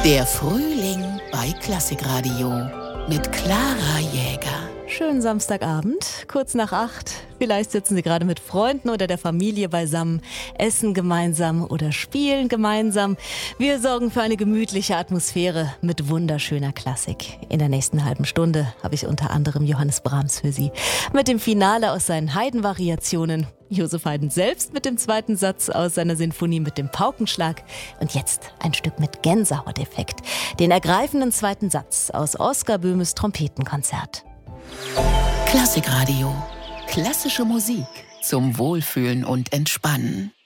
Der Frühling bei Klassikradio mit Clara Jäger. Schönen Samstagabend, kurz nach 8. Vielleicht sitzen Sie gerade mit Freunden oder der Familie beisammen, essen gemeinsam oder spielen gemeinsam. Wir sorgen für eine gemütliche Atmosphäre mit wunderschöner Klassik. In der nächsten halben Stunde habe ich unter anderem Johannes Brahms für Sie mit dem Finale aus seinen Haydn-Variationen, Joseph Haydn selbst mit dem zweiten Satz aus seiner Sinfonie mit dem Paukenschlag und jetzt ein Stück mit Gänsehauteffekt, den ergreifenden zweiten Satz aus Oskar Böhmes Trompetenkonzert. Klassikradio. Klassische Musik zum Wohlfühlen und Entspannen.